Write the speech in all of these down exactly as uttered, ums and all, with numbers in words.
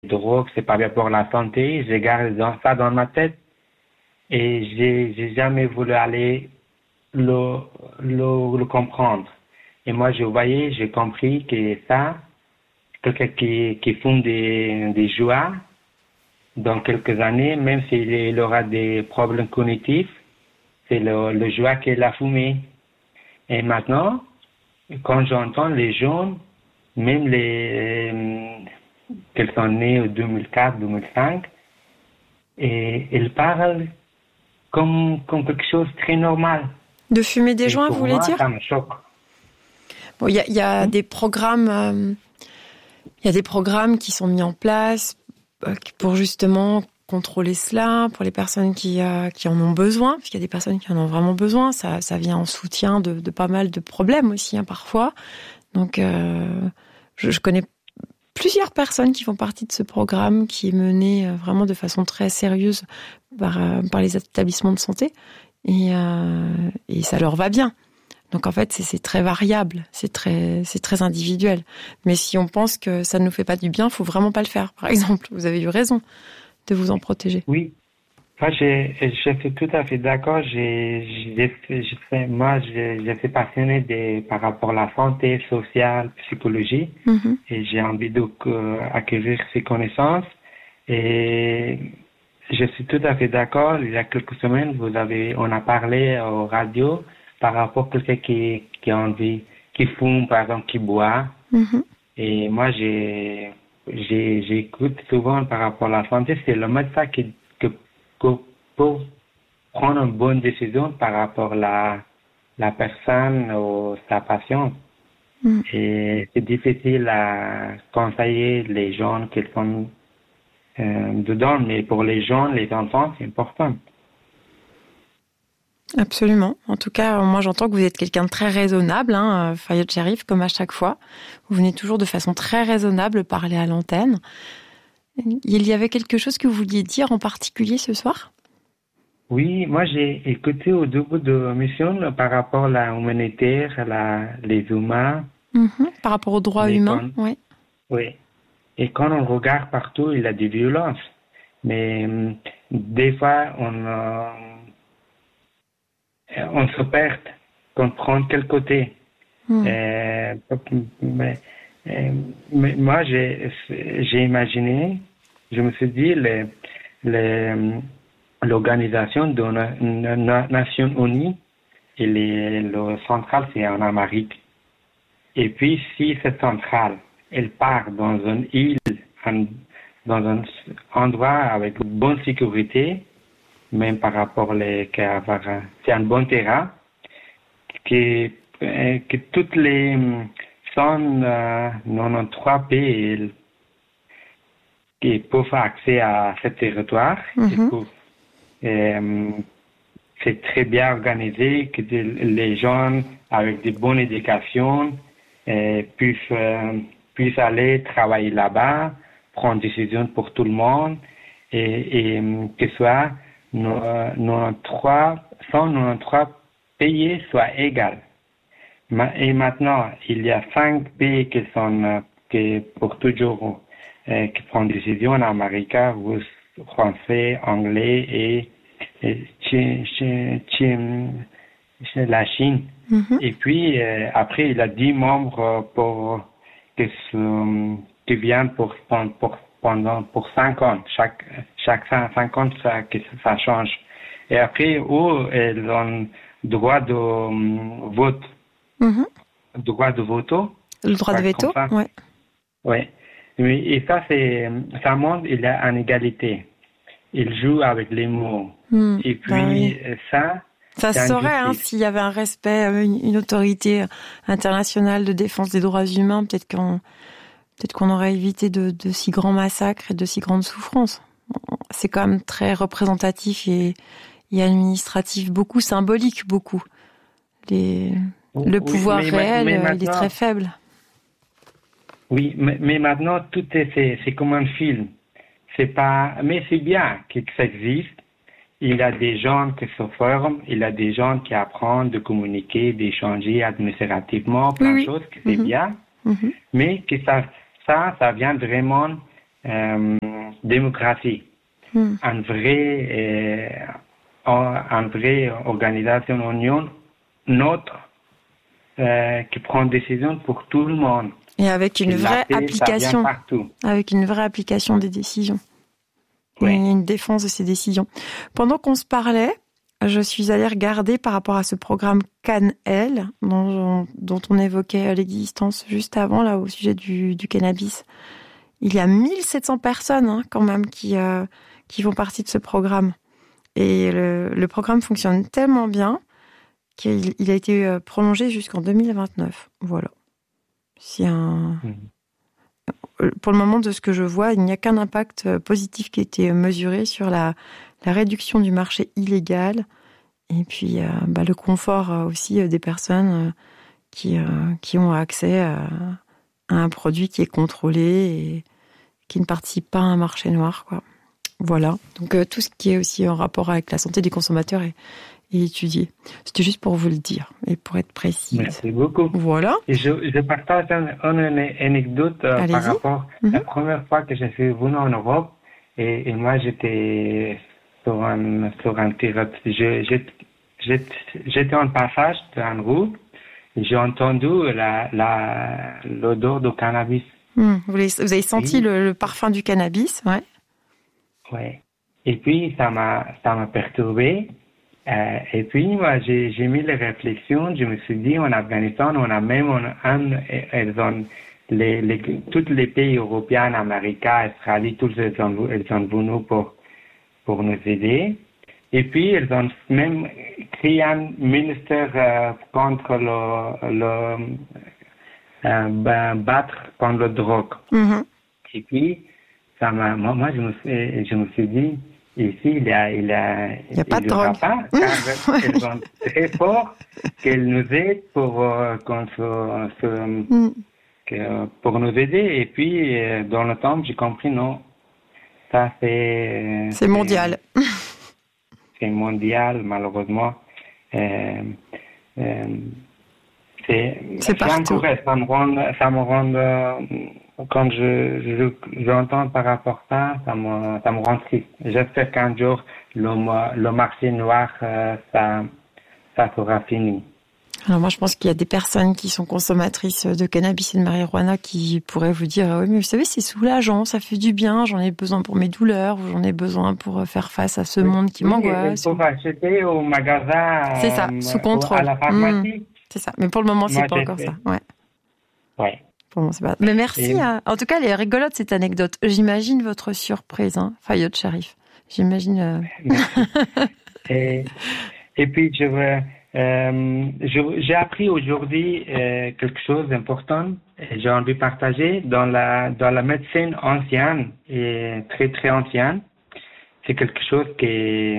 drogue, c'est pas bien pour la santé. Je garde dans- ça dans ma tête et j'ai, j'ai jamais voulu aller le, le, le comprendre. Et moi, je voyais, j'ai compris que ça, quelqu'un qui, qui fume des, des joies, dans quelques années, même s'il il aura des problèmes cognitifs, c'est le, le joie qu'il a fumé. Et maintenant, quand j'entends les jeunes, même les euh, qui sont nés en deux mille quatre, deux mille cinq, et ils parlent comme, comme quelque chose de très normal. De fumer des Et joints, pour vous voulez moi, dire? ça me choque. Bon, il y a, il y a Hmm? des programmes, euh, il y a des programmes qui sont mis en place euh, pour justement contrôler cela, pour les personnes qui, euh, qui en ont besoin, parce qu'il y a des personnes qui en ont vraiment besoin. Ça, ça vient en soutien de, de pas mal de problèmes aussi, hein, parfois. Donc, euh, je, je connais plusieurs personnes qui font partie de ce programme qui est mené euh, vraiment de façon très sérieuse par, euh, par les établissements de santé. Et, euh, et ça leur va bien. Donc en fait, c'est, c'est très variable, c'est très, c'est très individuel. Mais si on pense que ça ne nous fait pas du bien, faut vraiment pas le faire. Par exemple, vous avez eu raison de vous en protéger. Oui, moi, je, je suis tout à fait d'accord. J'ai, j'ai, j'ai fait- moi, je, je suis passionné de, par rapport à la santé sociale, psychologie, Mm-hmm. et j'ai envie d'acquérir ces connaissances. Et je suis tout à fait d'accord. Il y a quelques semaines, vous avez, on a parlé au radio par rapport à quelqu'un qui, qui a envie, qui fume, par exemple, qui boit. Mm-hmm. Et moi, j'ai, j'ai, j'écoute souvent par rapport à la santé, c'est le médecin qui, que, que, pour prendre une bonne décision par rapport à la, la personne ou sa patiente. Mm. Et c'est difficile à conseiller les gens qui sont euh, dedans, mais pour les gens, les enfants, c'est important. Absolument. En tout cas, moi, j'entends que vous êtes quelqu'un de très raisonnable, hein, Fayot Cherif, comme à chaque fois. Vous venez toujours de façon très raisonnable parler à l'antenne. Il y avait quelque chose que vous vouliez dire en particulier ce soir? Oui, moi j'ai écouté au début de l'émission par rapport à la humanitaire, à la, les humains, Mm-hmm. Par rapport aux droits les humains, con- oui. oui. Et quand on regarde partout, il y a des violences. Mais hum, des fois, on, euh, on se perd, qu'on prend quel côté. Mm. Euh, mais, euh, mais moi, j'ai, j'ai imaginé, je me suis dit, les, les, l'organisation de la na- na- Nations Unies, et les, le central, c'est en Amérique. Et puis, si cette centrale, elle part dans une île, en- dans un endroit avec une bonne sécurité, même par rapport les, qu'à avoir un- c'est un bon terrain, que, euh, que toutes les cent quatre-vingt-treize pays qui peuvent accès à ce territoire, ils Mm-hmm. peuvent, euh, c'est très bien organisé, que de- les gens avec de bonnes éducations euh, puissent, euh, puissent aller travailler là-bas, prendre des décisions pour tout le monde, et, et euh, que soit nos, quatre-vingt-treize, cent quatre-vingt-treize pays soient égaux. Ma- Et maintenant, il y a cinq pays qui sont euh, qui pour toujours euh, qui prennent des décisions en Amérique, russe, français, anglais et, et Chi- Chi- Chi- Chi- la Chine. Mm-hmm. Et puis euh, après, il y a dix membres euh, pour qui, sont- qui viennent pour, pour pendant pour cinq ans. Chaque chaque cinq cinq ans, ça que ça change. Et après, eux, ils ont droit de euh, vote. Mm-hmm. Droit de voto. Le droit de veto, ouais. Oui. Et ça, c'est, ça montre qu'il y a une égalité. Il joue avec les mots. Mm. Et puis, Bah oui. ça, Ça se c'est saurait, hein, injustice. s'il y avait un respect, une, une autorité internationale de défense des droits humains, peut-être qu'on, peut-être qu'on aurait évité de, de si grands massacres et de si grandes souffrances. C'est quand même très représentatif et, et administratif, beaucoup symbolique, beaucoup. Les, le Oui, pouvoir mais, réel, mais il est maintenant, très faible. oui, mais, mais maintenant, tout est, c'est, c'est comme un film. C'est pas, mais c'est bien que ça existe. Il y a des gens qui se forment, il y a des gens qui apprennent de communiquer, d'échanger administrativement, plein Oui, de oui. choses, que c'est Mhm. bien. Mhm. Mais que ça, ça, ça vient vraiment euh, démocratie, Mm. une vraie, euh, une vraie organisation, union, neutre, euh, qui prend des décisions pour tout le monde. Et avec une Et vraie la paix, application, ça vient partout. avec une vraie application des décisions. Oui. Et une défense de ces décisions. Pendant qu'on se parlait, je suis allée regarder par rapport à ce programme CanL, dont, dont on évoquait l'existence juste avant, là, au sujet du, du cannabis. Il y a mille sept cents personnes, hein, quand même, qui, euh, qui font partie de ce programme. Et le, le programme fonctionne tellement bien qu'il il a été prolongé jusqu'en deux mille vingt-neuf. Voilà. C'est un... Mhm. Pour le moment, de ce que je vois, il n'y a qu'un impact positif qui a été mesuré sur la, la réduction du marché illégal et puis euh, bah, le confort aussi des personnes qui, euh, qui ont accès à, à un produit qui est contrôlé et qui ne participe pas à un marché noir, quoi. Voilà. Donc euh, tout ce qui est aussi en rapport avec la santé des consommateurs est, est étudié. C'était juste pour vous le dire et pour être précise. Merci beaucoup. Voilà. Et je, je partage une, une anecdote euh, par rapport à mm-hmm. la première fois que je suis venu en Europe et, et moi j'étais sur un, sur un terrain. Je, je, j'étais en passage dans rue et j'ai entendu la, la, l'odeur du cannabis. Mmh. Vous, les, vous avez senti oui. le, le parfum du cannabis, ouais. Ouais. Et puis ça m'a, ça m'a perturbé. Euh, et puis moi j'ai, j'ai mis les réflexions. Je me suis dit en Afghanistan on a même un, un elles ont les, les tous les pays européens, Amérique, Australie, tous elles sont elles sont venus pour pour nous aider. Et puis elles ont même créé un ministère euh, contre le le euh, ben, battre contre le drogue. Mm-hmm. Et puis ça m'a moi, moi je me suis je me suis dit ici, il y a, il y a, il y a pas il de drogue. Pas, car elles sont très fortes, qu'elles nous aident pour, euh, contre, ce, mm. que, pour nous aider. Et puis, euh, dans le temps, j'ai compris, non, ça c'est... C'est mondial. C'est mondial, malheureusement. Euh, euh, c'est, c'est partout. Ça me rend, ça me rend euh, quand je, je, j'entends par rapport à ça, ça me, ça me rend triste. J'espère qu'un jour, le, le marché noir, euh, ça, ça sera fini. Alors moi, je pense qu'il y a des personnes qui sont consommatrices de cannabis et de marijuana qui pourraient vous dire « Oui, mais vous savez, c'est soulageant, ça fait du bien, j'en ai besoin pour mes douleurs, ou j'en ai besoin pour faire face à ce oui, monde qui oui, m'angoisse. » Il faut acheter au magasin, c'est ça, euh, sous contrôle. à la pharmacie. Mmh, c'est ça, mais pour le moment, c'est moi, pas encore fait. ça. Ouais. Ouais. Bon, c'est pas... Mais merci. Et... Hein. En tout cas, elle est rigolote, cette anecdote. J'imagine votre surprise, hein, Fayotte Sharif. J'imagine... Euh... et, et puis, je veux... Euh, je, j'ai appris aujourd'hui euh, quelque chose d'important et j'ai envie de partager dans la dans la médecine ancienne et très très ancienne. C'est quelque chose qui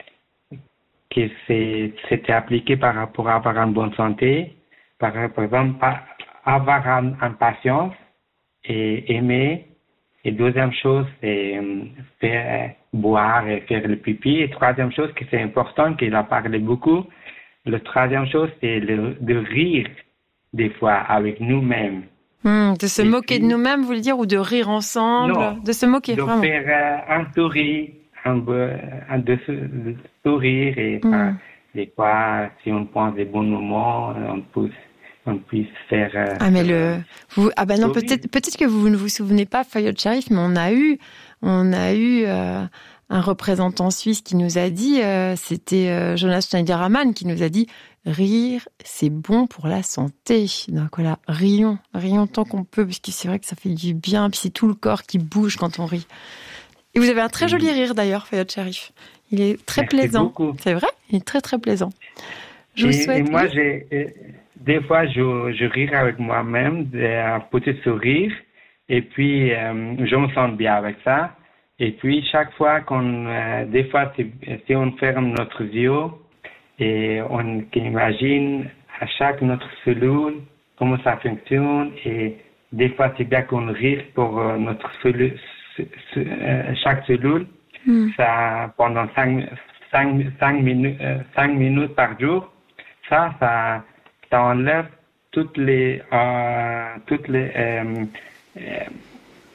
qui s'est, s'était appliqué par rapport à avoir une bonne santé, par, par exemple avoir une un patience et aimer. Et deuxième chose, c'est faire boire et faire le pipi. Et troisième chose, que c'est important, qu'il a parlé beaucoup. La troisième chose, c'est le, de rire des fois avec nous-mêmes. Mmh, de se et moquer puis, de nous-mêmes, vous voulez dire, ou de rire ensemble? Non, de se moquer, de vraiment. faire euh, un sourire, un, un de, de sourire. Et mmh. euh, des fois, si on pense des bons moments, on peut, on puisse faire... Euh, ah, mais le... Vous, ah ben non, peut-être, peut-être que vous ne vous souvenez pas, Fayotte Sharif, mais on a eu... On a eu euh, un représentant suisse qui nous a dit, euh, c'était euh, Jonas Schneiderman qui nous a dit « Rire, c'est bon pour la santé ». Donc voilà, rions, rions tant qu'on peut, parce que c'est vrai que ça fait du bien, puis c'est tout le corps qui bouge quand on rit. Et vous avez un très joli rire d'ailleurs, Fayotte Sharif. Il est très Merci plaisant. Beaucoup. C'est vrai, il est très très plaisant. Je et, vous souhaite... Et moi, j'ai, des fois, je, je ris avec moi-même, un petit sourire, et puis euh, je me sens bien avec ça. Et puis, chaque fois qu'on, euh, des fois, si, si on ferme notre yeux et on imagine à chaque notre cellule comment ça fonctionne, et des fois, c'est bien qu'on rit pour euh, notre cellule, euh, chaque cellule, mm. ça, pendant cinq, cinq, cinq, minutes, euh, cinq minutes par jour, ça, ça, ça enlève toutes les, euh, toutes les, euh, euh,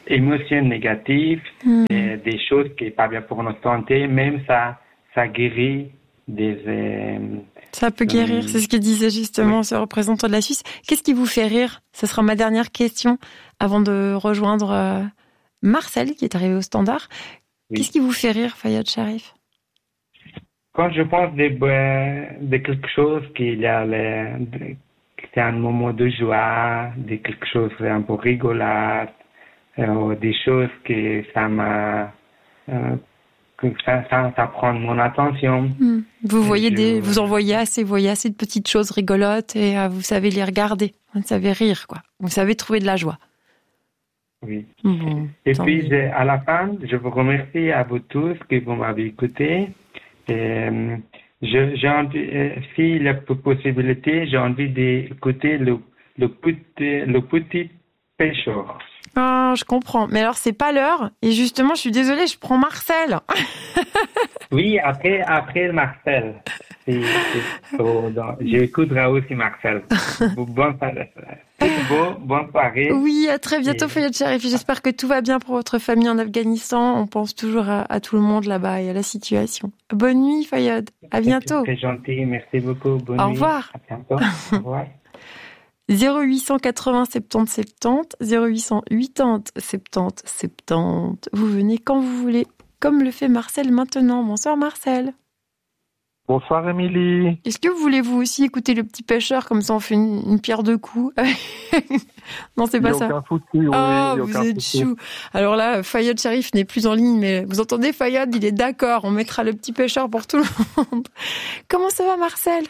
émotions négatives, Mm. et des choses qui sont pas bien pour notre santé, même ça, ça guérit des... euh, Ça peut guérir, euh, c'est ce qu'il disait justement oui. ce représentant de la Suisse. Qu'est-ce qui vous fait rire? Ce sera ma dernière question avant de rejoindre euh, Marcel qui est arrivé au standard. Oui. Qu'est-ce qui vous fait rire, Fayad Sharif? Quand je pense de, de quelque chose qu'il y a, le, de- que c'est un moment de joie, de quelque chose un peu rigolade, euh, des choses que ça m'a, euh, que ça, ça, ça prend mon attention. Hmm. Vous voyez Je- des, vous en voyez assez, vous voyez assez de petites choses rigolotes et euh, vous savez les regarder. Vous savez rire, quoi. Vous savez trouver de la joie. Oui. Bon, Et tant puis, mieux. je- à la fin, je vous remercie à vous tous que vous m'avez écouté. Et, euh, je, j'ai envie, euh, si la p- possibilité, j'ai envie d'écouter le, le petit, le petit pêcheur. Ah, je comprends. Mais alors, c'est pas l'heure. Et justement, je suis désolée, je prends Marcel. Oui, après, après Marcel. C'est- c'est- oh, donc, j'écouterai aussi Marcel. Bonne soirée. Bon, bonne soirée. Oui, à très bientôt, Et- Fayad Sharif. J'espère que tout va bien pour votre famille en Afghanistan. On pense toujours à, à tout le monde là-bas et à la situation. Bonne nuit, Fayad. À bientôt. C'est gentil. Merci beaucoup. Bonne Au nuit. revoir. À bientôt. Au revoir. zéro huit cent quatre-vingts soixante-dix soixante-dix, zéro huit cent quatre-vingts soixante-dix soixante-dix. Vous venez quand vous voulez, comme le fait Marcel maintenant. Bonsoir, Marcel. Bonsoir Émilie. Est-ce que vous voulez vous aussi écouter le petit pêcheur, comme ça on fait une, une pierre deux coups? Non, c'est Il y pas a ça. aucun souci, oui, Oh, il y a vous aucun êtes souci. chou. Alors là, Fayad Sharif n'est plus en ligne, mais vous entendez, Fayad, il est d'accord. On mettra le petit pêcheur pour tout le monde. Comment ça va, Marcel?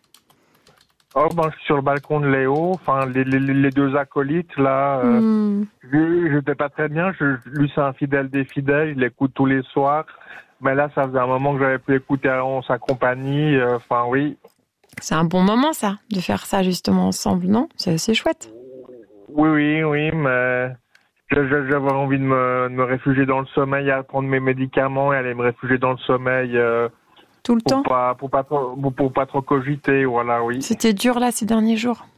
Oh, ben, je suis sur le balcon de Léo, enfin, les, les, les deux acolytes, là, euh, Hmm. je j'étais pas très bien, je, lui c'est un fidèle des fidèles, il l'écoute tous les soirs, mais là, ça faisait un moment que j'avais pu écouter en sa compagnie, euh, enfin, oui. C'est un bon moment, ça, de faire ça justement ensemble, non? C'est assez chouette. Oui, oui, oui, mais je- je- j'avais envie de me, de me réfugier dans le sommeil, à prendre mes médicaments et aller me réfugier dans le sommeil, euh, Tout le pour temps. pas, pour pas trop, pour, pour pas trop cogiter, voilà, oui. C'était dur là ces derniers jours.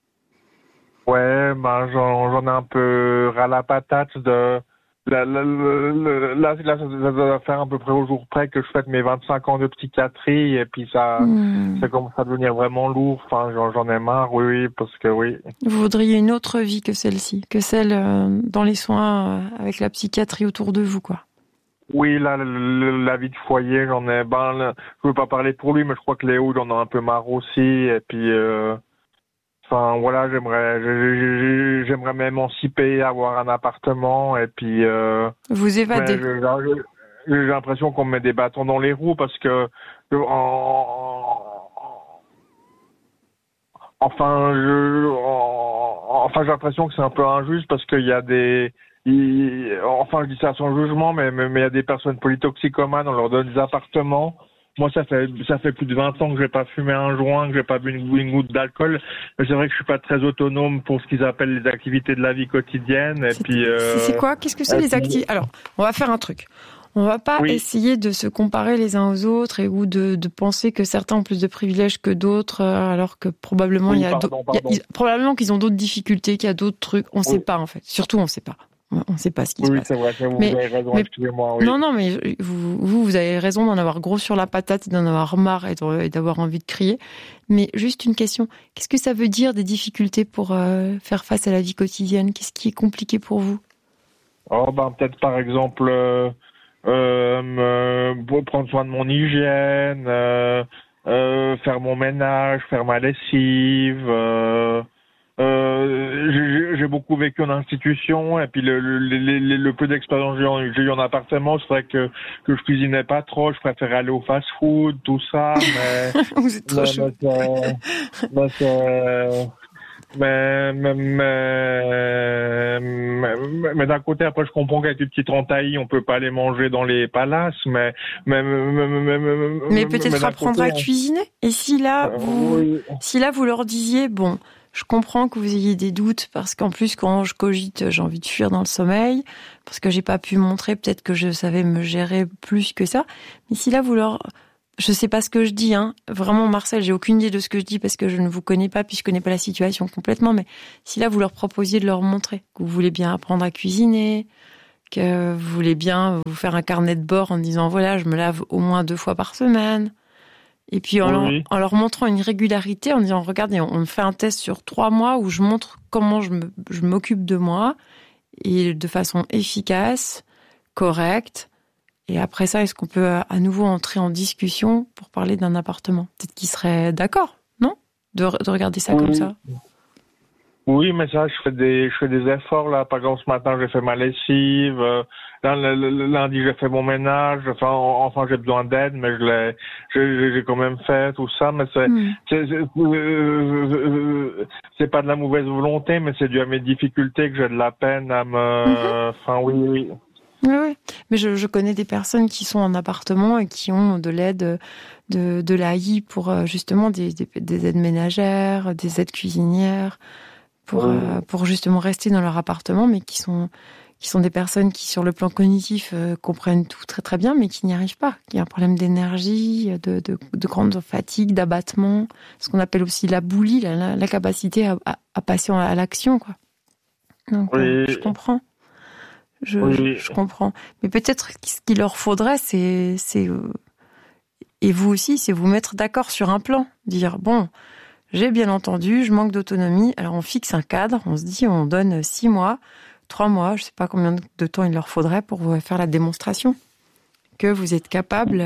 Ouais, ben j'en, j'en ai un peu ras la patate de là, là, là, là, là, ça doit faire à peu près au jour près que je fête mes vingt-cinq ans de psychiatrie et puis ça, Hmm. ça commence à devenir vraiment lourd. Enfin, j'en, j'en ai marre, oui, oui, parce que oui. Vous voudriez une autre vie que celle-ci, que celle euh, dans les soins euh, avec la psychiatrie autour de vous, quoi. Oui, là, le- le- la vie de foyer, j'en ai, ben, là, je veux pas parler pour lui, mais je crois que Léo, il en a un peu marre aussi, et puis, euh, enfin, voilà, j'aimerais, j'ai- j'ai- j'aimerais m'émanciper, avoir un appartement, et puis, euh, Vous mais évadez. je- j'ai j'ai l'impression qu'on me met des bâtons dans les roues parce que, que en, enfin, je, en- enfin, j'ai l'impression que c'est un peu injuste parce qu'il y a des, il- enfin, je dis ça sans jugement, mais mais mais il y a des personnes polytoxicomanes, on leur donne des appartements. Moi, ça fait ça fait plus de vingt ans que j'ai pas fumé un joint, que j'ai pas bu une, une goutte d'alcool. Mais c'est vrai que je suis pas très autonome pour ce qu'ils appellent les activités de la vie quotidienne. Et C'est- puis, euh, C'est c'est quoi? Qu'est-ce que c'est euh, les activités? Alors, on va faire un truc. On va pas Oui. essayer de se comparer les uns aux autres et ou de, de penser que certains ont plus de privilèges que d'autres, euh, alors que probablement Oui, il y a pardon, d'autres- il y a- pardon. ils- probablement qu'ils ont d'autres difficultés, qu'il y a d'autres trucs. On Oui. sait pas en fait. Surtout, on sait pas. On on sait pas ce qui oui, se oui, passe. c'est vrai, vous Mais- avez raison, mais- excusez-moi, oui. Non, non, mais vous, vous, vous avez raison d'en avoir gros sur la patate, et d'en avoir marre et de- et d'avoir envie de crier. Mais juste une question. Qu'est-ce que ça veut dire des difficultés pour euh, faire face à la vie quotidienne? Qu'est-ce qui est compliqué pour vous? Oh, ben, peut-être par exemple, euh, euh, me- pour prendre soin de mon hygiène, euh, euh, faire mon ménage, faire ma lessive. Euh, euh, j'ai, j'ai beaucoup vécu en institution et puis le, le, le, le, le peu d'expérience que j'ai en- j'ai eu en appartement, c'est vrai que, que je cuisinais pas trop, je préférais aller au fast-food, tout ça, mais... Vous êtes trop mais, chaud. mais, c'est- mais, c'est- mais, mais, mais, mais, mais d'un côté, après, je comprends qu'avec une petite entaille, on peut pas aller manger dans les palaces, mais, mais, mais, mais, mais, Mais peut-être d'un apprendre à côté, cuisiner. Et si là, euh, vous, oui. si là, vous leur disiez, bon, je comprends que vous ayez des doutes parce qu'en plus, quand je cogite, j'ai envie de fuir dans le sommeil parce que j'ai pas pu montrer peut-être que je savais me gérer plus que ça. Mais si là, vous leur, je sais pas ce que je dis, hein. Vraiment, Marcel, j'ai aucune idée de ce que je dis parce que je ne vous connais pas, puis je connais pas la situation complètement. Mais si là, vous leur proposiez de leur montrer que vous voulez bien apprendre à cuisiner, que vous voulez bien vous faire un carnet de bord en disant voilà, je me lave au moins deux fois par semaine. Et puis en, Oui. leur, en leur montrant une régularité, en disant regardez, on fait un test sur trois mois où je montre comment je, me, je m'occupe de moi et de façon efficace, correcte. Et après ça, est-ce qu'on peut à nouveau entrer en discussion pour parler d'un appartement ? Peut-être qu'ils seraient d'accord, non ? de, de regarder ça oui. comme ça. Oui, mais ça, je fais des, je fais des efforts, là. Par exemple, ce matin, j'ai fait ma lessive. Euh, là, le, le, le lundi, j'ai fait mon ménage. Enfin, enfin, j'ai besoin d'aide, mais je l'ai, j'ai, j'ai quand même fait tout ça. Mais c'est, mm. c'est, c'est, euh, c'est pas de la mauvaise volonté, mais c'est dû à mes difficultés que j'ai de la peine à me, mm-hmm. enfin, oui, oui. Oui, oui. Mais je, je connais des personnes qui sont en appartement et qui ont de l'aide de, de l'A I pour justement des, des, des aides ménagères, des aides cuisinières, pour, oui. euh, pour justement rester dans leur appartement, mais qui sont, qui sont des personnes qui, sur le plan cognitif, euh, comprennent tout très très bien, mais qui n'y arrivent pas, qui ont un problème d'énergie, de, de, de grande fatigue, d'abattement, ce qu'on appelle aussi la boulie, la, la capacité à, à, à passer à l'action, quoi. Donc, oui. euh, je comprends. Je, oui. je, je comprends. Mais peut-être ce qu'il leur faudrait, c'est, c'est euh, et vous aussi, c'est vous mettre d'accord sur un plan. Dire, bon, j'ai bien entendu, je manque d'autonomie. Alors on fixe un cadre, on se dit, on donne six mois, trois mois, je sais pas combien de temps il leur faudrait pour faire la démonstration. Que vous êtes capable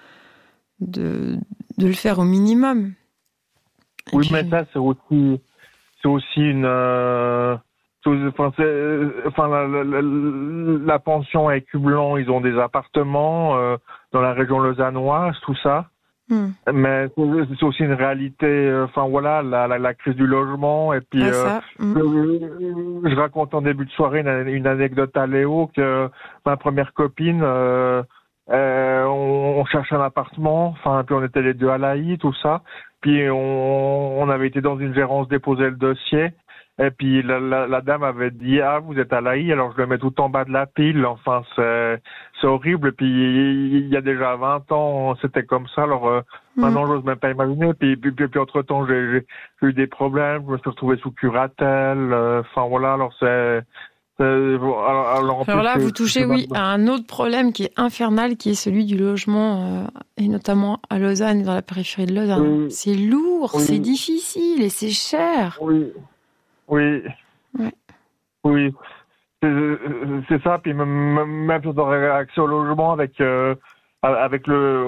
de, de le faire au minimum. Et oui, puis... mais ça, c'est aussi, c'est aussi une... Euh... Enfin, c'est, enfin la, la, la pension à Écublon, ils ont des appartements euh, dans la région lausannoise, tout ça. Mm. Mais c'est, c'est aussi une réalité. Enfin voilà, la, la, la crise du logement. Et puis, ah, ça. Euh, mm. je, je raconte en début de soirée une, une anecdote à Léo que ma première copine, euh, euh, on, on cherchait un appartement. Enfin, puis on était les deux à l'A I, tout ça. Puis on, on avait été dans une gérance déposer le dossier. Et puis la, la, la dame avait dit ah vous êtes à l'A I, alors je le mets tout en bas de la pile. Enfin c'est c'est horrible. Et puis il y a déjà vingt ans c'était comme ça. Alors euh, mmh. maintenant j'ose même pas imaginer. Puis puis puis, puis entre temps j'ai, j'ai, j'ai eu des problèmes. Je me suis retrouvé sous curatelle. Enfin euh, voilà alors c'est. c'est alors, alors, alors là plus, vous touchez oui à un autre problème qui est infernal, qui est celui du logement euh, et notamment à Lausanne et dans la périphérie de Lausanne. Oui. C'est lourd, oui. C'est difficile et c'est cher. Oui. Oui, ouais. oui, c'est, c'est ça. Puis même, même dans la réaction au logement avec euh, avec le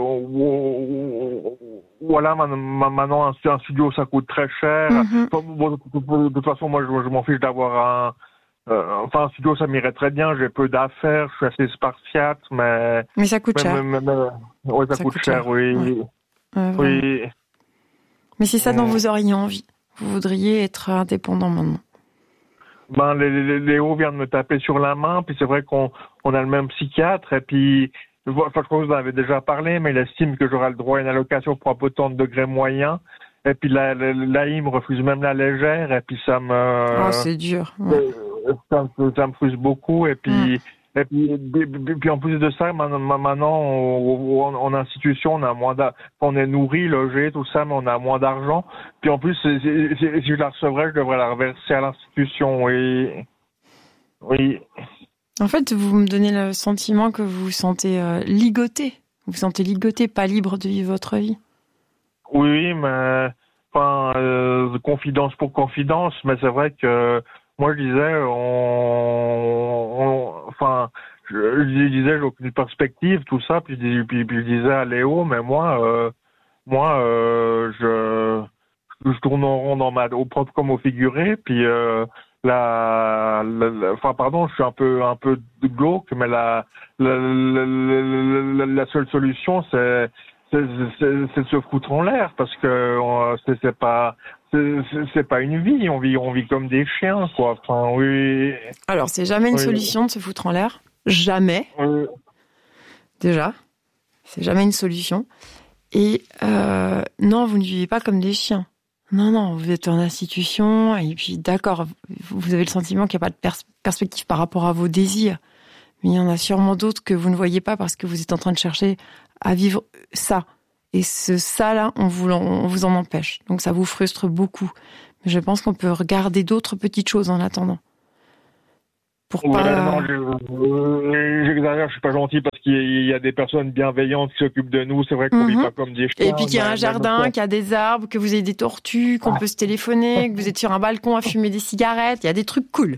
voilà maintenant un, un studio ça coûte très cher. Mm-hmm. Bon, de, de toute façon moi je, je m'en fiche d'avoir un euh, enfin un studio ça m'irait très bien. J'ai peu d'affaires, je suis assez spartiate, mais mais ça coûte mais, cher. Mais, mais, mais, ouais, ça, ça coûte, coûte cher, cher, oui, ouais. Euh, oui. Mais c'est ça dont vous auriez envie. Vous voudriez être indépendant maintenant. Ben, Léo vient de me taper sur la main, puis c'est vrai qu'on on a le même psychiatre, et puis, enfin, je crois que vous en avez déjà parlé, mais il estime que j'aurai le droit à une allocation pour un potent de degré moyen, et puis l'A I me refuse même la légère, et puis ça me... Ah, oh, c'est dur. Ouais. Ça, ça me frustre beaucoup, et puis... Mm. Et puis, puis en plus de ça, maintenant, en institution, on a moins d'argent. On est nourri, logé, tout ça, mais on a moins d'argent. Puis en plus, si je la recevrais, je devrais la reverser à l'institution, oui. Oui. En fait, vous me donnez le sentiment que vous vous sentez euh, ligoté. Vous vous sentez ligoté, pas libre de vivre votre vie. Oui, mais, enfin, euh, confidence pour confidence, mais c'est vrai que, moi, je disais, on, on enfin, je, je disais, j'ai aucune perspective, tout ça, puis, puis, puis je disais à Léo, mais moi, euh, moi, euh, je, je tourne en rond dans ma, au propre comme au figuré, puis euh, la, la, la, enfin, pardon, je suis un peu, un peu glauque, mais la, la, la, la, la seule solution, c'est, c'est, c'est, c'est de se foutre en l'air, parce que c'est, c'est pas. C'est, c'est pas une vie, on vit, on vit comme des chiens, quoi. Enfin, oui. Alors, c'est jamais une oui. solution de se foutre en l'air. Jamais. Oui. Déjà. C'est jamais une solution. Et, euh, non, vous ne vivez pas comme des chiens. Non, non, vous êtes en institution, et puis, d'accord, vous avez le sentiment qu'il n'y a pas de pers- perspective par rapport à vos désirs. Mais il y en a sûrement d'autres que vous ne voyez pas parce que vous êtes en train de chercher à vivre ça. Et ce ça-là, on vous, on vous en empêche. Donc ça vous frustre beaucoup. Mais je pense qu'on peut regarder d'autres petites choses en attendant. Pour ouais, pas... non, je- j'exagère, je suis pas gentil parce qu'il y a des personnes bienveillantes qui s'occupent de nous. C'est vrai qu'on Mhm. vit pas comme des chiens. Et puis qu'il y a un mais- jardin, mais- qu'il y a des arbres, que vous avez des tortues, qu'on peut se téléphoner, que vous êtes sur un balcon à fumer des cigarettes. Il y a des trucs cool.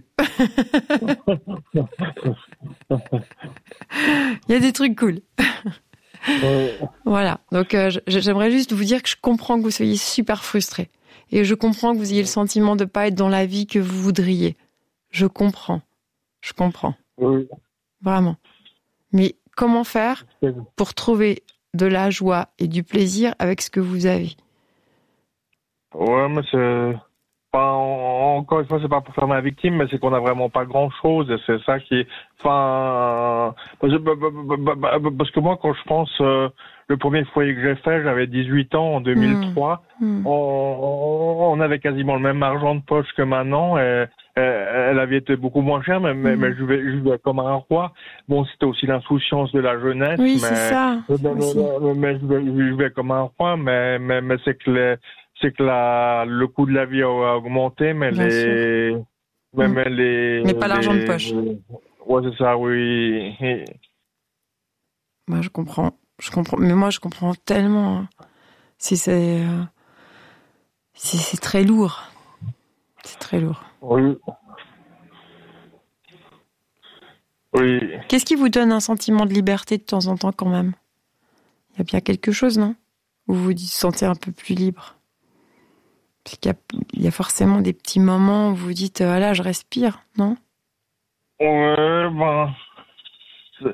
Il y a des trucs cool. Euh, Voilà. Donc euh, je- j'aimerais juste vous dire que je comprends que vous soyez super frustré. Et je comprends que vous ayez le sentiment de pas être dans la vie que vous voudriez. Je comprends. Je comprends. oui. Vraiment. Mais comment faire C'est- pour trouver de la joie et du plaisir avec ce que vous avez? Ouais, mais c'est. Enfin, en- encore une fois, c'est pas pour faire ma victime, mais c'est qu'on a vraiment pas grand chose, et c'est ça qui est. Enfin, parce que, bah, bah, bah, bah, bah, parce que moi, quand je pense, euh, le premier foyer que j'ai fait, j'avais dix-huit ans en deux mille trois. Hmm. On, on avait quasiment le même argent de poche que maintenant, et, et elle avait été beaucoup moins chère, mais, mais, Mm. mais je vivais, je vivais comme un roi. Bon, c'était aussi l'insouciance de la jeunesse, Oui, mais. c'est ça. Mais, mais, aussi. mais- mais je vivais- je vivais comme un roi, mais, mais, mais c'est que les, c'est que la, le coût de la vie a, a augmenté, mais Bien les, mais, Mm. mais les, Mais pas l'argent de les- poche. Ouais, c'est ça, oui. Et- Moi, je comprends. Je comprends. Mais moi, je comprends tellement. hein. Si c'est, euh, si c'est très lourd. C'est très lourd. Oui. Oui. Qu'est-ce qui vous donne un sentiment de liberté de temps en temps quand même? Il y a bien quelque chose, non? Où vous vous sentez un peu plus libre? Parce qu'il y a, il y a forcément des petits moments où vous dites, ah là, je respire, non? Ouais, ben. c'est-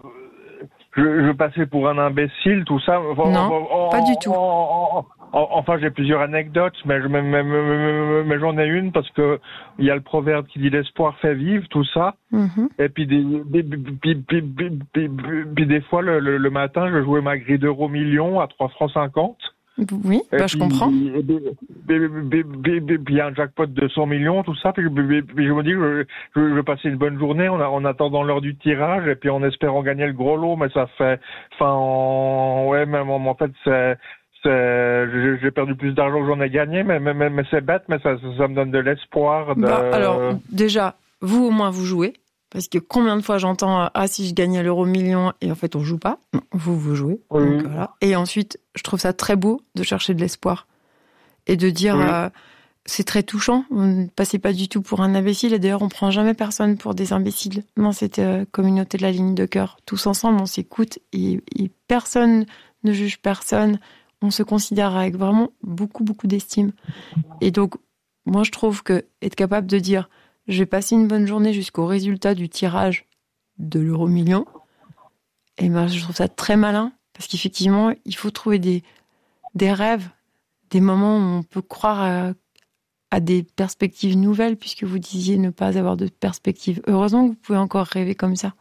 Je, je passais pour un imbécile, tout ça. Enfin, Non, en- pas du tout. en- en- Enfin, j'ai plusieurs anecdotes, mais, je- mais, mais, mais- mais j'en ai une parce que il y a le proverbe qui dit l'espoir fait vivre, tout ça. Mhm. Et puis des, des, puis, puis, puis, puis- puis des fois, le, le, le matin, je jouais ma grille d'euro million à trois francs cinquante. Oui, Et bah, je puis, comprends. et puis, puis- puis- puis- puis- puis il y a un jackpot de cent millions, tout ça. Puis, puis- puis je me dis, je, je, je vais passer une bonne journée en, en attendant l'heure du tirage et puis en espérant gagner le gros lot. Mais ça fait, enfin, en- ouais, même en, en fait, c'est, c'est, j'ai j'ai perdu plus d'argent que j'en ai gagné, mais, mais, mais, mais c'est bête, mais ça, ça, ça me donne de l'espoir. De... Bah, alors, déjà, vous au moins vous jouez. Parce que combien de fois j'entends, ah, si je gagnais l'euro million, et en fait, on joue pas. Non, vous, vous jouez. Oui. Donc, voilà. Et ensuite, je trouve ça très beau de chercher de l'espoir. Et de dire, Oui. euh, c'est très touchant. Vous ne passez pas du tout pour un imbécile. Et d'ailleurs, on prend jamais personne pour des imbéciles. Dans cette euh, communauté de la ligne de cœur. Tous ensemble, on s'écoute et, et personne ne juge personne. On se considère avec vraiment beaucoup, beaucoup d'estime. Et donc, moi, je trouve que être capable de dire, je vais passer une bonne journée jusqu'au résultat du tirage de l'euro million, et ben, je trouve ça très malin, parce qu'effectivement, il faut trouver des, des rêves, des moments où on peut croire à, à des perspectives nouvelles, puisque vous disiez ne pas avoir de perspectives. Heureusement que vous pouvez encore rêver comme ça.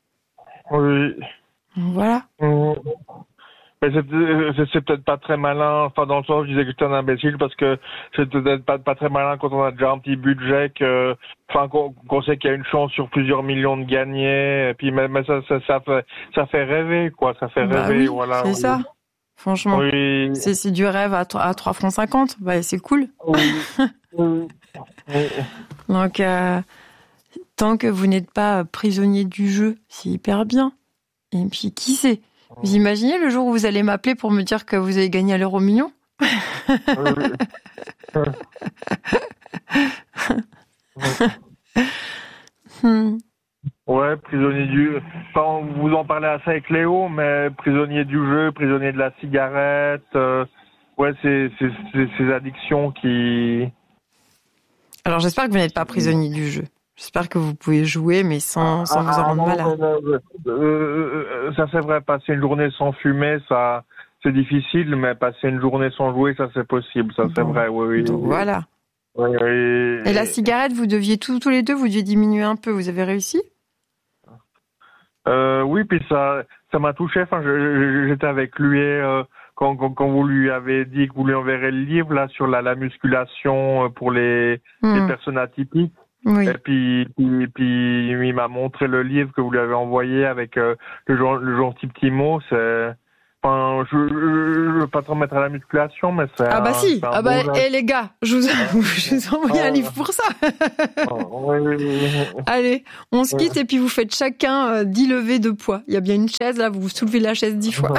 Oui. Donc, voilà. Mmh. Mais c'est, c'est, c'est peut-être pas très malin, enfin dans le sens où je disais que j'étais un imbécile parce que c'est peut-être pas, pas très malin quand on a déjà un petit budget, que, enfin qu'on, qu'on sait qu'il y a une chance sur plusieurs millions de gagner, et puis mais, mais ça, ça, ça fait ça fait rêver quoi, ça fait Bah rêver, oui, voilà. c'est oui. ça. Franchement, Oui. c'est, c'est du rêve à, à trois francs cinquante. Bah, c'est cool. Oui. Oui. Oui. Donc, euh, tant que vous n'êtes pas prisonnier du jeu, c'est hyper bien. Et puis, qui sait? Vous imaginez le jour où vous allez m'appeler pour me dire que vous avez gagné à l'euro million? Hmm. Ouais, prisonnier du. Enfin, vous en parlez assez avec Léo, mais prisonnier du jeu, prisonnier de la cigarette. euh, Ouais, c'est, c'est, c'est ces addictions qui. Alors, j'espère que vous n'êtes pas prisonnier du jeu. J'espère que vous pouvez jouer, mais sans, sans vous en Ah, rendre non, malade. non, non, euh, euh, ça c'est vrai, passer une journée sans fumer, ça c'est difficile, mais passer une journée sans jouer, ça c'est possible, ça c'est Bon. vrai, oui, oui. Donc, voilà. Oui, oui. Et la cigarette, vous deviez tous, tous les deux, vous deviez diminuer un peu. Vous avez réussi? Euh, oui, puis ça, ça m'a touché. Enfin, je- je- j'étais avec lui et, euh, quand, quand, quand vous lui avez dit que vous lui enverrez le livre là sur la, la musculation euh, pour les, les Hmm. personnes atypiques. Oui. Et puis, puis, puis il m'a montré le livre que vous lui avez envoyé avec euh, le, gen- le gentil petit mot. C'est, Enfin, je, je, je veux pas te remettre à la musculation, mais c'est Ah bah un, si, c'est un ah bah, bon eh les gars, je vous, je vous envoie un livre pour ça. oui, oui, oui. Allez, on se quitte et puis vous faites chacun euh, dix levées de poids. Il y a bien une chaise, là, vous vous soulevez la chaise dix fois.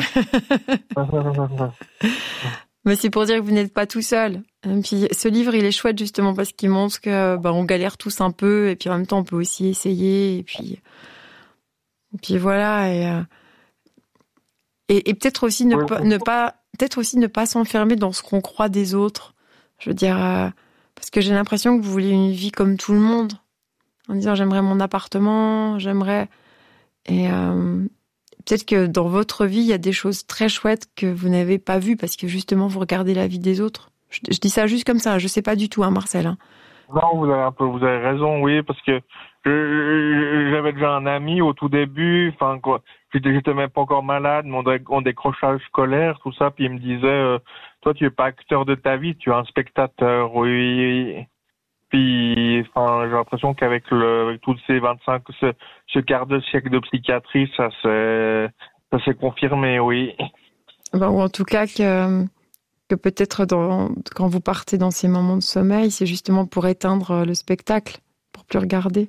Mais c'est pour dire que vous n'êtes pas tout seul. Et puis ce livre, il est chouette justement parce qu'il montre que bah, on galère tous un peu et puis en même temps on peut aussi essayer et puis et puis voilà et euh... et, et peut-être aussi ne pas ne pas peut-être aussi ne pas s'enfermer dans ce qu'on croit des autres. Je veux dire euh... parce que j'ai l'impression que vous voulez une vie comme tout le monde en disant j'aimerais mon appartement, j'aimerais et euh... peut-être que dans votre vie, il y a des choses très chouettes que vous n'avez pas vues parce que justement, vous regardez la vie des autres. Je, je dis ça juste comme ça, je sais pas du tout, hein, Marcel. Hein. Non, vous avez un peu, vous avez raison, oui, parce que je, je, j'avais déjà un ami au tout début, enfin, quoi, j'étais, j'étais même pas encore malade, mon, mon décrochage scolaire, tout ça, puis il me disait, euh, toi, tu es pas acteur de ta vie, tu es un spectateur, oui. Puis, enfin, j'ai l'impression qu'avec le, avec tous ces vingt-cinq, ce, ce quart de siècle de psychiatrie, ça s'est, ça s'est confirmé, oui. Ben, ou en tout cas que, que peut-être dans, quand vous partez dans ces moments de sommeil, c'est justement pour éteindre le spectacle, pour plus regarder.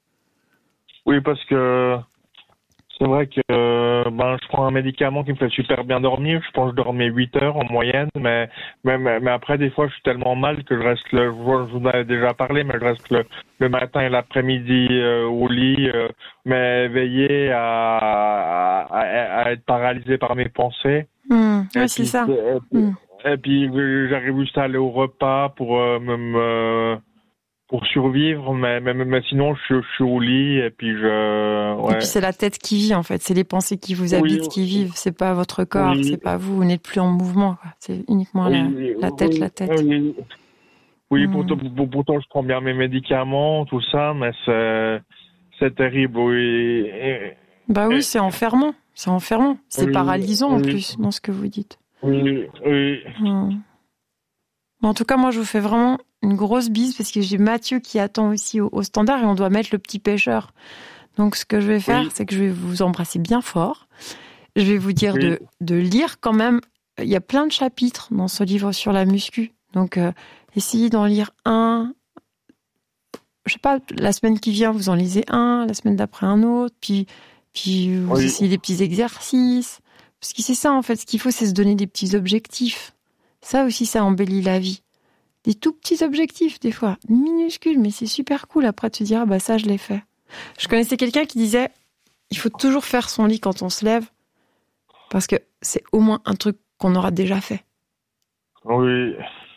Oui, parce que c'est vrai que ben je prends un médicament qui me fait super bien dormir. Je pense que je dormais huit heures en moyenne, mais mais, mais après des fois je suis tellement mal que je reste le, je vous en avais déjà parlé, mais je reste le, le matin et l'après-midi euh, au lit, euh, mais veillé à, à, à être paralysé par mes pensées. Mmh, oui, c'est ça. Et puis, mmh. et puis j'arrive juste à aller au repas pour euh, me, me pour survivre, mais, mais, mais sinon je, je suis au lit et puis je. Ouais. Et puis c'est la tête qui vit en fait, c'est les pensées qui vous habitent, oui, qui vivent. C'est pas votre corps, oui. C'est pas vous. Vous n'êtes plus en mouvement. Quoi. C'est uniquement oui, la, la tête, oui, la tête. Oui, oui mmh. pourtant, pour, pourtant je prends bien mes médicaments, tout ça, mais c'est c'est terrible. Oui. Et, bah oui, et, c'est enfermant, c'est enfermant, c'est oui, paralysant en plus dans ce que vous dites. Oui, oui. Mmh. En tout cas, moi, je vous fais vraiment une grosse bise parce que j'ai Mathieu qui attend aussi au, au standard et on doit mettre le petit pêcheur. Donc, ce que je vais faire, oui. c'est que je vais vous embrasser bien fort. Je vais vous dire oui. de, de lire quand même. Il y a plein de chapitres dans ce livre sur la muscu. Donc, euh, essayez d'en lire un. Je sais pas, la semaine qui vient, vous en lisez un, la semaine d'après un autre. Puis, puis vous oui. essayez des petits exercices. Parce que c'est ça, en fait. Ce qu'il faut, c'est se donner des petits objectifs. Ça aussi, ça embellit la vie. Des tout petits objectifs, des fois, minuscules, mais c'est super cool après de se dire, ah bah ça, je l'ai fait. Je connaissais quelqu'un qui disait, il faut toujours faire son lit quand on se lève, parce que c'est au moins un truc qu'on aura déjà fait. Oui.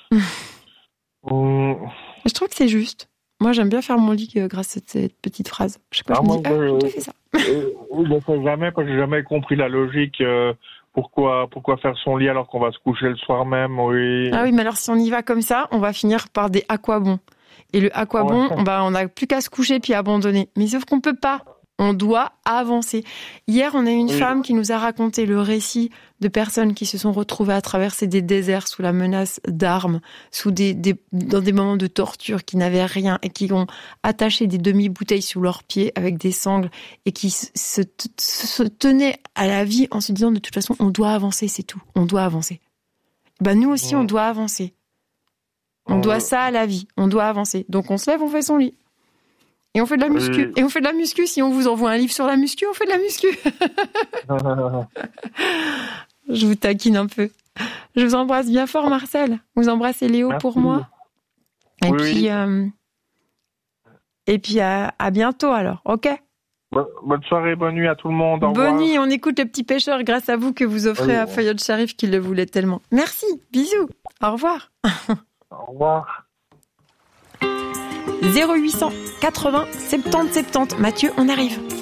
mmh. Je trouve que c'est juste. Moi, j'aime bien faire mon lit grâce à cette petite phrase. Je sais pas, ah, je me dis, ah, j'ai fait ça. Oui, je ne sais jamais, parce que j'ai jamais compris la logique... Euh... Pourquoi, pourquoi faire son lit alors qu'on va se coucher le soir même, oui. Ah oui, mais alors si on y va comme ça, on va finir par des à quoi bon. Et le à quoi bon, ouais. bah, on n'a plus qu'à se coucher puis abandonner. Mais sauf qu'on peut pas. On doit avancer. Hier, on a eu une oui. femme qui nous a raconté le récit de personnes qui se sont retrouvées à traverser des déserts sous la menace d'armes, sous des, des, dans des moments de torture, qui n'avaient rien et qui ont attaché des demi-bouteilles sous leurs pieds avec des sangles et qui se, se, se tenaient à la vie en se disant de toute façon, on doit avancer, c'est tout. On doit avancer. Ben, nous aussi, on doit avancer. On doit ça à la vie. On doit avancer. Donc, on se lève, on fait son lit. Et on fait de la muscu. Oui. Et on fait de la muscu. Si on vous envoie un livre sur la muscu, on fait de la muscu. Je vous taquine un peu. Je vous embrasse bien fort, Marcel. Vous embrassez Léo Merci. Pour moi. Et oui. puis, euh... et puis à, à bientôt alors. Ok. Bonne soirée, bonne nuit à tout le monde. Au bonne nuit. On écoute le petit pêcheur grâce à vous que vous offrez oui. à Fayot Sharif qui le voulait tellement. Merci. Bisous. Au revoir. Au revoir. zéro huit cent quatre-vingts soixante-dix soixante-dix. Mathieu, on arrive.